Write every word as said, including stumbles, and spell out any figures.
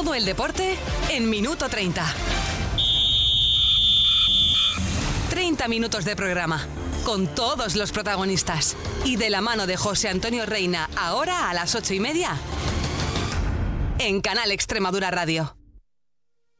Todo el deporte en Minuto treinta. treinta minutos de programa, con todos los protagonistas. Y de la mano de José Antonio Reina, ahora a las ocho y media, en Canal Extremadura Radio.